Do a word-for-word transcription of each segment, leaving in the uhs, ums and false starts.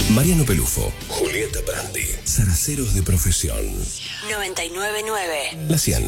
Mariano Pelufo, Julieta Brandi, zaraceros de profesión. noventa y nueve punto nueve. La cien.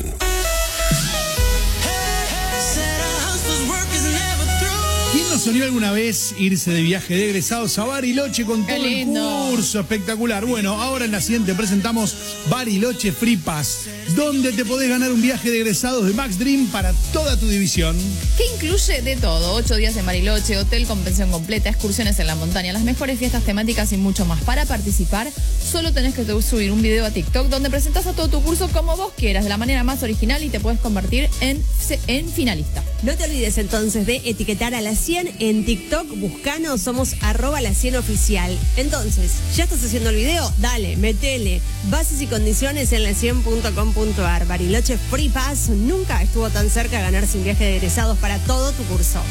¿Quién nos soñó alguna vez irse de viaje de egresados a Bariloche con Qué todo lindo. el curso espectacular? Bueno, ahora en la siguiente presentamos Bariloche Free Pass, donde te podés ganar un viaje de egresados de Max Dream para toda tu división. Que incluye de todo: ocho días en Bariloche, hotel con pensión completa, excursiones en la montaña, las mejores fiestas temáticas y mucho más. Para participar, solo tenés que subir un video a TikTok donde presentás a todo tu curso como vos quieras, de la manera más original, y te puedes convertir en, en finalista. No te olvides entonces de etiquetar a La cien en TikTok, buscanos, somos arroba La cien oficial. Entonces, ¿ya estás haciendo el video? Dale, metele. Bases y condiciones en la cien punto com punto ar. Bariloche Free Pass nunca estuvo tan cerca de ganarse un viaje de egresados para todo tu curso.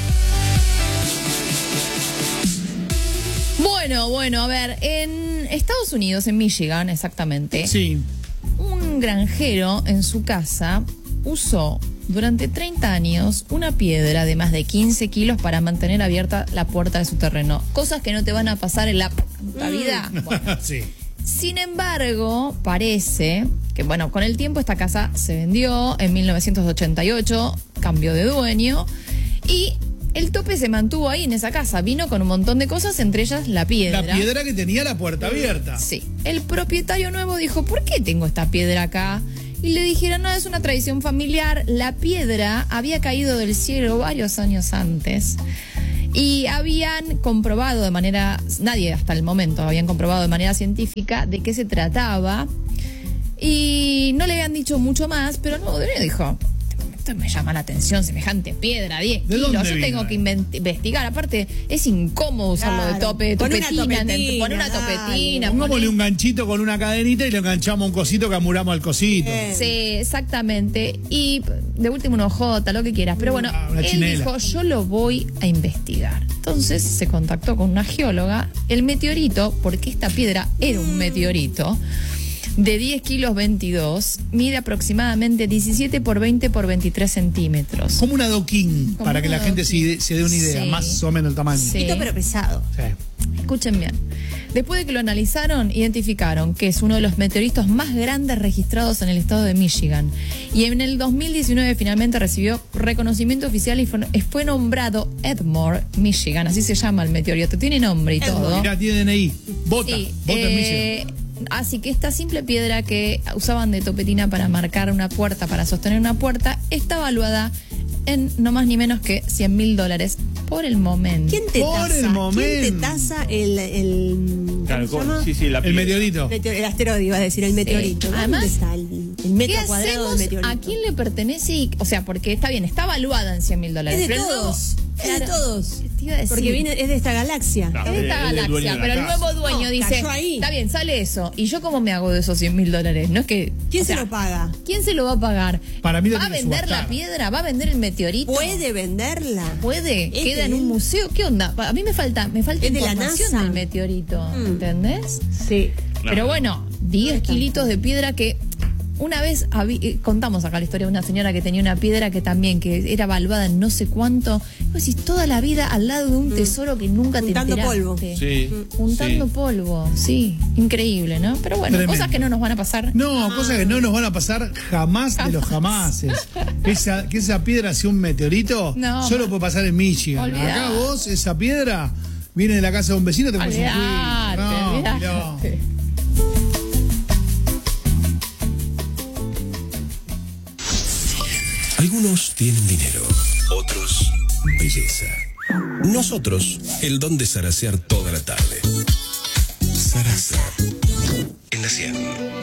Bueno, bueno, a ver, en Estados Unidos, en Michigan exactamente, Sí. un granjero en su casa usó durante treinta años una piedra de más de quince kilos para mantener abierta la puerta de su terreno. Cosas que no te van a pasar en la, la vida. Bueno. Sí. Sin embargo, parece que, bueno, con el tiempo esta casa se vendió en mil novecientos ochenta y ocho, cambió de dueño y el tope se mantuvo ahí en esa casa. Vino con un montón de cosas, entre ellas la piedra. La piedra que tenía la puerta abierta. Sí. El propietario nuevo dijo, ¿por qué tengo esta piedra acá? Y le dijeron, no, es una tradición familiar. La piedra había caído del cielo varios años antes y habían comprobado de manera, nadie hasta el momento habían comprobado de manera científica de qué se trataba, y no le habían dicho mucho más, pero no, dijo, esto me llama la atención, semejante piedra, diez ¿De kilos, dónde yo vino, tengo eh? que invent- investigar. Aparte, es incómodo usarlo de Claro. tope, Pon una topetina, topetina, poner una dale. topetina. Pongámosle poner- un ganchito con una cadenita y le enganchamos un cosito que amuramos al cosito. Bien. Sí, exactamente. Y de último una hojota, lo que quieras. Pero bueno, Ah, una él chinela. dijo, yo lo voy a investigar. Entonces se contactó con una geóloga. El meteorito, porque esta piedra era un meteorito, de diez kilos veintidós, mide aproximadamente diecisiete por veinte por veintitrés centímetros. Como una adoquín, Como para que la una gente adoquín. se, se dé una idea, Sí. más o menos el tamaño. Sí. Poquito pero pesado. Sí. Escuchen bien. Después de que lo analizaron, identificaron que es uno de los meteoritos más grandes registrados en el estado de Michigan. Y en el dos mil diecinueve finalmente recibió reconocimiento oficial y fue, fue nombrado Edmore, Michigan. Así se llama el meteorito. Tiene nombre y todo. Mirá, tiene D N I. Bota. Sí, Bota en eh, Michigan. Así que esta simple piedra que usaban de topetina para marcar una puerta, para sostener una puerta, está valuada en no más ni menos que cien mil dólares por el momento. ¿Quién te Por tasa? el ¿Quién te momento. tasa el, el, Claro, ¿cómo se llama? sí, sí, la El piedra. meteorito. Meteo- el asteroide, iba a decir, el meteorito. ¿Dónde Además, está el, el ¿Qué metro cuadrado hacemos? del meteorito? ¿A quién le pertenece? Y, o sea, porque está bien, está valuada en cien mil dólares. Es de pero el nuevo- todos. Es de Claro, todos. te iba a decir. Porque viene, es de esta galaxia. Claro. Es de esta Es del dueño galaxia, de la pero el casa. nuevo dueño No, dice, cayó ahí. está bien, sale eso. ¿Y yo cómo me hago de esos cien mil dólares? No es que... ¿Quién o se sea, lo paga? ¿Quién se lo va a pagar? Para mí lo ¿Va a tiene que vender la subastar. piedra? ¿Va a vender el meteorito? ¿Puede venderla? ¿Puede? Este ¿Queda en un es- museo? ¿Qué onda? A mí me falta, me falta Es de la información NASA. del meteorito, Mm. ¿entendés? Sí. No. Pero bueno, diez kilitos de piedra que... Una vez habí- eh, contamos acá la historia de una señora que tenía una piedra que también, que era valuada en no sé cuánto. Vos decís, toda la vida al lado de un tesoro que nunca Juntando te enteraste. polvo. Sí. Juntando sí. polvo, sí, increíble, ¿no? Pero bueno, Tremendo. cosas que no nos van a pasar. No, cosas que no nos van a pasar jamás de los jamases. Esa, que esa piedra sea un meteorito, No, solo ma- puede pasar en Michigan. Olvidate. Acá vos, esa piedra, viene de la casa de un vecino, te comes un Olvidate, cuy. No, mirá. olvidate. Algunos tienen dinero, otros belleza. Nosotros, el don de zarasear toda la tarde. Zaraza. En la cien.